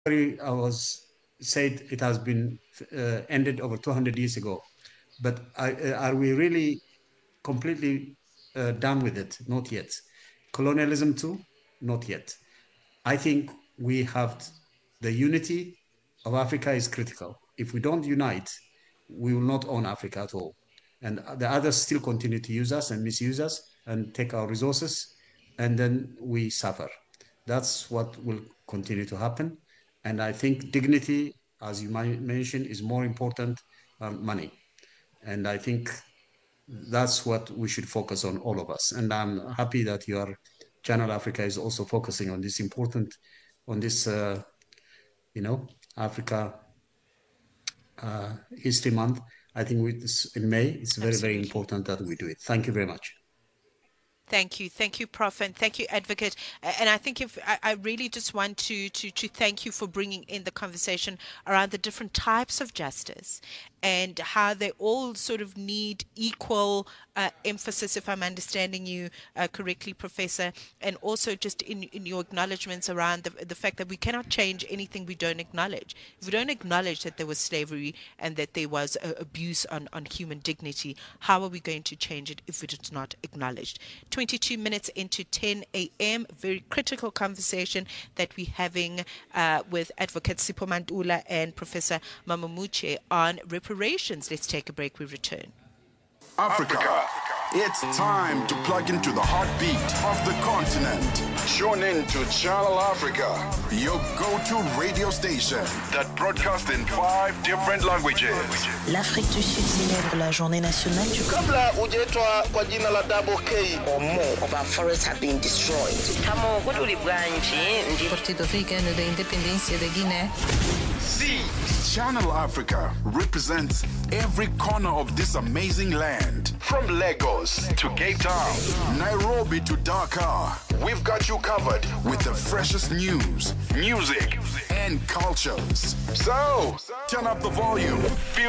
was said it has been ended over 200 years ago. But are we really completely done with it? Not yet. Colonialism too? Not yet. I think we have the unity of Africa is critical. If we don't unite, we will not own Africa at all. And the others still continue to use us and misuse us and take our resources, and then we suffer. That's what will continue to happen. And I think dignity, as you mentioned, is more important than money. And I think that's what we should focus on, all of us. And I'm happy that your Channel Africa is also focusing on this important, on this, Africa History Month. I think in May, it's very, very Absolutely. important that we do it. Thank you very much. Thank you, Prof, and thank you, Advocate. And I think if I really just want to thank you for bringing in the conversation around the different types of justice and how they all sort of need equal emphasis, if I'm understanding you correctly, Professor, and also just in your acknowledgements around the fact that we cannot change anything we don't acknowledge. If we don't acknowledge that there was slavery and that there was abuse on human dignity, how are we going to change it if it is not acknowledged? 22 minutes into 10 a.m., very critical conversation that we're having with Advocate Sipho Mantula and Professor Mamamuche on reparations. Let's take a break. We return. Africa. It's time to plug into the heartbeat of the continent. Tune in to Channel Africa, your go-to radio station that broadcasts in 5 different languages. L'Afrique du Sud célèbre la journée nationale du Kabla hujaitwa kwa jina la Double K or more of our forests have been destroyed. Partido Africano da Independência da Guiné. See, Channel Africa represents every corner of this amazing land. From Lagos to Cape Town, Nairobi to Dakar, we've got you covered with the freshest news, music, and cultures. So, turn up the volume. Feel